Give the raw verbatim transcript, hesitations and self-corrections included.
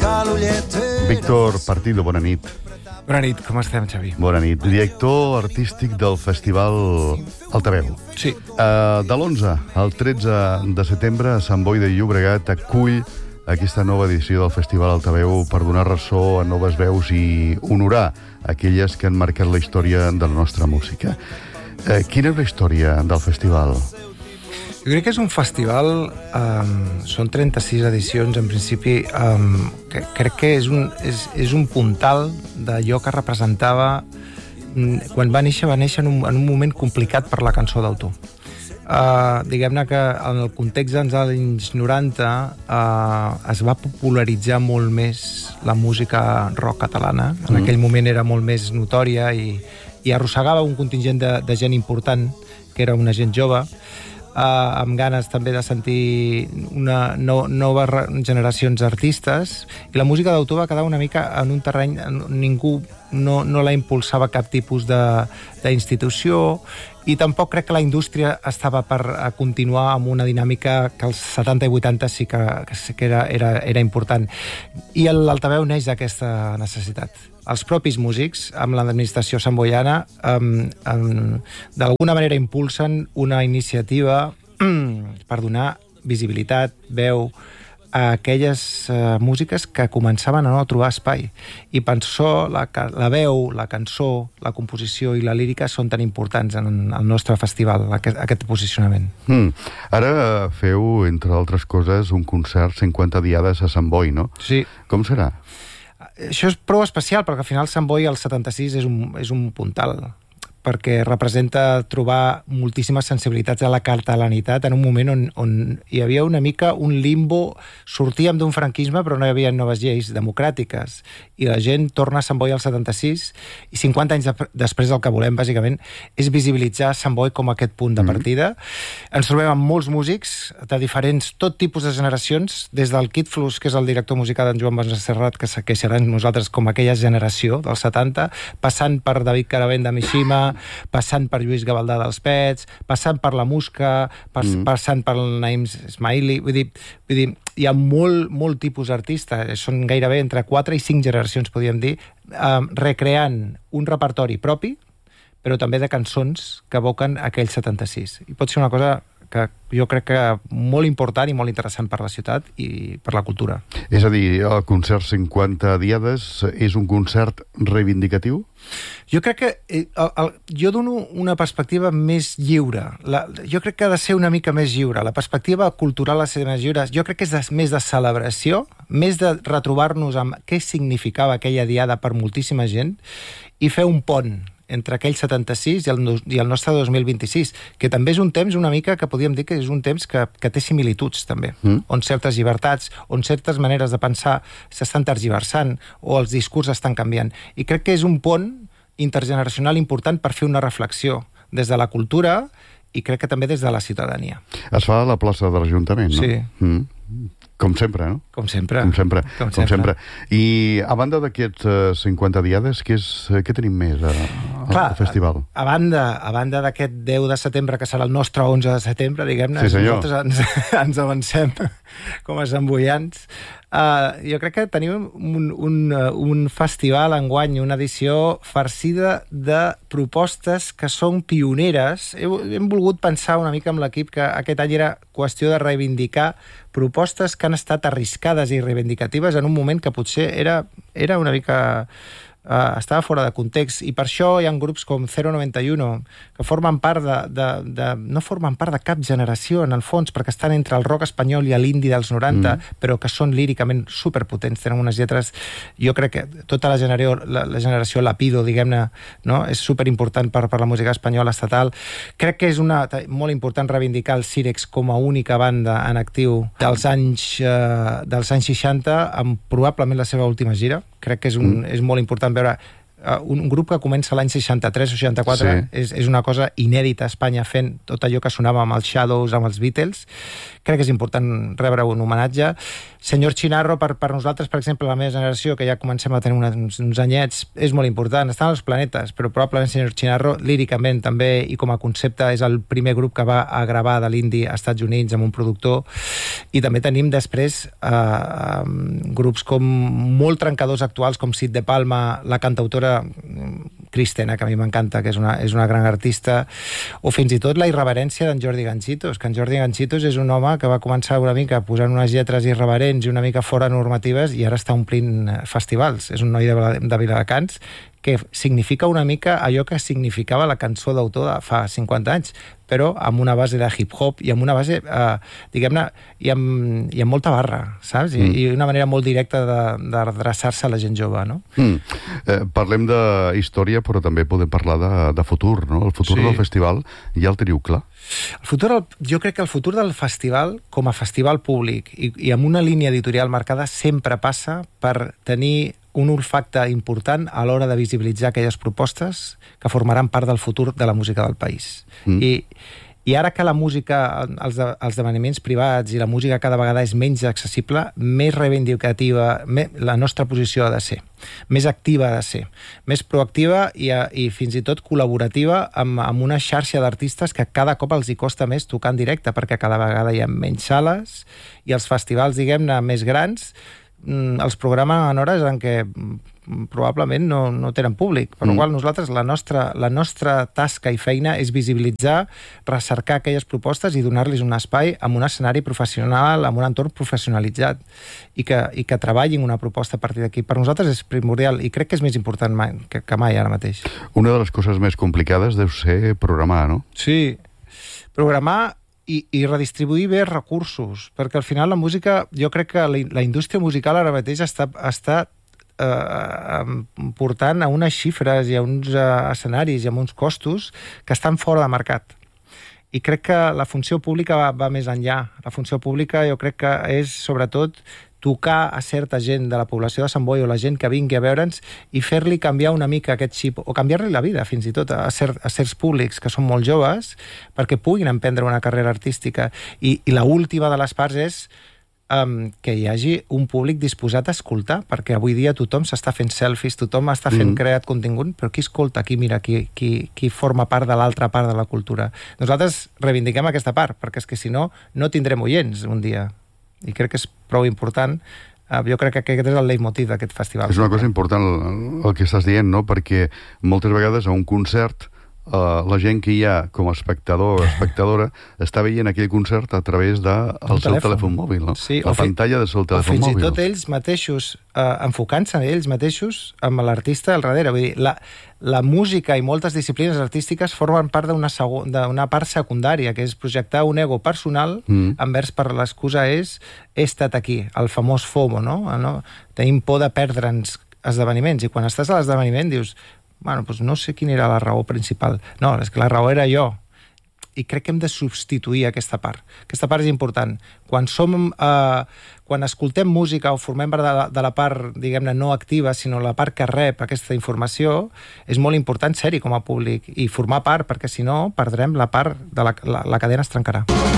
Víctor Partido, bona nit. Bona nit, com estem, Xavi? Bona nit. Director artístic del Festival Altaveu. Sí. Uh, de l'onze al tretze de setembre, Sant Boi de Llobregat acull aquesta nova edició del Festival Altaveu per donar ressò a noves veus i honorar aquelles que han marcat la història de la nostra música. Uh, quina és la història del festival? Jo crec que és un festival, um, són trenta-sis edicions, en principi, um, que crec que és un, és, és un puntal d'allò que representava, quan va néixer, va néixer en un, en un moment complicat per la cançó d'autor. Uh, diguem-ne que en el context dels anys noranta uh, es va popularitzar molt més la música rock catalana. En mm. aquell moment era molt més notòria i, i arrossegava un contingent de, de gent important, que era una gent jove, Uh, amb ganes també de sentir una no, noves generacions d'artistes, i la música d'autor va quedar una mica en un terreny, ningú no, no la impulsava cap tipus d'institució, i tampoc crec que la indústria estava per a continuar amb una dinàmica que als setanta i vuitanta sí que, que era, era, era important. I l'Altaveu neix d'aquesta necessitat. Els propis músics, amb l'administració samboiana, um, um, d'alguna manera impulsen una iniciativa um, per donar visibilitat, veu, a aquelles uh, músiques que començaven a no trobar espai. I per això la, la veu, la cançó, la composició i la lírica són tan importants en el nostre festival, aquest, aquest posicionament. Mm. Ara feu, entre altres coses, un concert cinquanta diades a Sant Boi, no? Sí. Com serà? Això és prou especial, perquè al final Sant Boi al setanta-sis és un, és un puntal, perquè representa trobar moltíssimes sensibilitats a la catalanitat en un moment on, on hi havia una mica un limbo. Sortíem d'un franquisme però no hi havia noves lleis democràtiques, i la gent torna a Sant Boi al setanta-sis, i cinquanta anys de, després el que volem bàsicament és visibilitzar Sant Boi com aquest punt de partida. Mm. Ens trobem amb molts músics de diferents, tot tipus de generacions, des del Kid Flux, que és el director musical d'en Joan Bonserrat, que, que serem nosaltres com aquella generació dels setanta, passant per David Caravent de Mishima, passant per Lluís Gavaldà dels Pets, passant per la Musca, pas, mm. passant per el Naim Ismaili. Vull dir, vull dir, hi ha molt, molt tipus d'artistes, són gairebé entre quatre i cinc generacions, podríem dir, eh, recreant un repertori propi, però també de cançons que evoquen aquell setanta-sis. I pot ser una cosa que jo crec que molt important i molt interessant per la ciutat i per la cultura. És a dir, el concert cinquanta diades és un concert reivindicatiu? Jo crec que el, el, jo dono una perspectiva més lliure. La, jo crec que ha de ser una mica més lliure. La perspectiva cultural ha de ser més lliure. Jo crec que és de, més de celebració, més de retrobar-nos amb què significava aquella diada per moltíssima gent i fer un pont entre aquell setanta-sis i el, i el nostre dos mil vint-i-sis, que també és un temps una mica que podríem dir que és un temps que, que té similituds també, mm. on certes llibertats, on certes maneres de pensar s'estan tergiversant o els discursos estan canviant. I crec que és un pont intergeneracional important per fer una reflexió des de la cultura i crec que també des de la ciutadania. Es fa a la plaça de l'Ajuntament, no? Sí. Mm. Com sempre, no? Com sempre. Com sempre. Com Com sempre. I a banda d'aquests uh, cinquanta diades, què, és, què tenim més a, a, Clar, al festival? A, a banda, a banda d'aquest deu de setembre, que serà el nostre onze de setembre, diguem-ne, sí, nosaltres ens, ens avancem com a samboians. Uh, jo crec que tenim un, un, un festival enguany, una edició farcida de propostes que són pioneres. Hem, hem volgut pensar una mica amb l'equip que aquest any era qüestió de reivindicar propostes que han estat arriscades i reivindicatives en un moment que potser era, era una mica... Uh, estava fora de context, i per això hi ha grups com zero noventa i uno que formen part de, de, de... no formen part de cap generació, en el fons, perquè estan entre el rock espanyol i l'indie dels noranta, mm. però que són líricament superpotents, tenen unes lletres... Jo crec que tota la generació, la, la generació Lapido, diguem-ne, no? És superimportant per, per la música espanyola estatal. Crec que és una, molt important reivindicar el Cirex com a única banda en actiu dels anys, uh, dels anys seixanta, amb probablement la seva última gira. Crec que és, un, mm. és molt important veure uh, un grup que comença l'any seixanta-tres o seixanta-quatre, sí. és, és una cosa inèdita a Espanya, fent tot allò que sonava amb els Shadows, amb els Beatles. Crec que és important rebre un homenatge. Senyor Chinarro, per, per nosaltres, per exemple, la meva generació, que ja comencem a tenir uns, uns anyets, és molt important. Estan als planetes, però probablement Senyor Chinarro, líricament també, i com a concepte, és el primer grup que va a gravar de l'indie als Estats Units amb un productor. I també tenim després eh, grups com molt trencadors actuals, com Sid de Palma, la cantautora Cristina, que a mi m'encanta, que és una, és una gran artista, o fins i tot la irreverència d'en Jordi Ganchitos, que en Jordi Ganchitos és un home que va començar una mica posant unes lletres irreverents i una mica fora normatives i ara està omplint festivals. És un noi de, de Viladecans que significa una mica allò que significava la cançó d'autor de fa cinquanta anys, però amb una base de hip-hop i amb una base, eh, diguem-ne, i amb, i amb molta barra, saps? I, mm. i una manera molt directa d'adreçar-se a la gent jove, no? Mm. Eh, parlem de història, però també podem parlar de, de futur, no? El futur sí. del festival ja el teniu clar? El futur, jo crec que el futur del festival, com a festival públic i, i amb una línia editorial marcada, sempre passa per tenir un olfacte important a l'hora de visibilitzar aquelles propostes que formaran part del futur de la música del país. Mm. I, I ara que la música, els, de, els esdeveniments privats i la música cada vegada és menys accessible, més reivindicativa, més, la nostra posició ha de ser, més activa ha de ser, més proactiva i, i fins i tot col·laborativa amb, amb una xarxa d'artistes que cada cop els hi costa més tocar en directe, perquè cada vegada hi ha menys sales i els festivals, diguem-ne, més grans, els programen en hores en què probablement no, no tenen públic, per mm. la qual nosaltres la nostra, la nostra tasca i feina és visibilitzar, recercar aquelles propostes i donar-los un espai amb un escenari professional, amb un entorn professionalitzat i que, i que treballin una proposta a partir d'aquí. Per nosaltres és primordial i crec que és més important mai, que, que mai ara mateix. Una de les coses més complicades deu ser programar, no? Sí, programar I, i redistribuir bé recursos, perquè al final la música, jo crec que la, la indústria musical ara mateix està, està eh, portant a unes xifres i a uns eh, escenaris i a uns costos que estan fora de mercat. I crec que la funció pública va, va més enllà. La funció pública jo crec que és, sobretot, tocar a certa gent de la població de Sant Boi o la gent que vingui a veure'ns i fer-li canviar una mica aquest xip, o canviar-li la vida, fins i tot, a, cert, a certs públics que són molt joves, perquè puguin emprendre una carrera artística. I, i l'última de les parts és um, que hi hagi un públic disposat a escoltar, perquè avui dia tothom s'està fent selfies, tothom està fent mm. creat contingut, però qui escolta, qui mira, qui, qui, qui forma part de l'altra part de la cultura. Nosaltres reivindiquem aquesta part, perquè és que si no, no tindrem oients un dia. I crec que és prou important. Uh, jo crec que aquest és el leitmotiv d'aquest festival. És una cosa important el, el que estàs dient, no? Perquè moltes vegades a un concert uh, la gent que hi ha com a espectador o espectadora està veient aquell concert a través del de seu telèfon mòbil, no? Sí, la pantalla del seu telèfon mòbil. O fins i tot ells mateixos, uh, enfocant-se en ells mateixos, amb l'artista al darrere. Vull dir, la, la música i moltes disciplines artístiques formen part d'una d'una part secundària, que és projectar un ego personal mm. envers, per l'excusa és he estat aquí, el famós FOMO, no? no? Tenim por de perdre'ns esdeveniments, i quan estàs a l'esdeveniment dius, bueno, doncs no sé quina era la raó principal. No, és que la raó era jo. I crec que hem de substituir aquesta part. Aquesta part és important. Quan som, eh, quan escoltem música o formem part de la, de la part, diguem-ne, no activa, sinó la part que rep aquesta informació, és molt important ser-hi com a públic i formar part, perquè si no perdrem la part de la, la, la cadena es trencarà.